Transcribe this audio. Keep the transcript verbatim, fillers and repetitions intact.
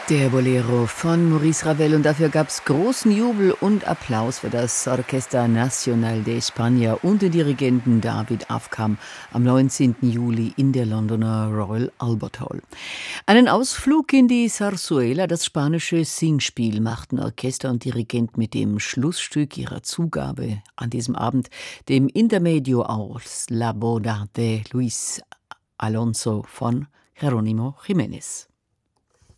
Der Bolero von Maurice Ravel, und dafür gab es großen Jubel und Applaus für das Orquesta Nacional de España und den Dirigenten David Afkham am neunzehnten Juli in der Londoner Royal Albert Hall. Einen Ausflug in die Zarzuela, das spanische Singspiel, machten Orchester und Dirigent mit dem Schlussstück ihrer Zugabe an diesem Abend, dem Intermedio aus La Boda de Luis Alonso von Jerónimo Jiménez.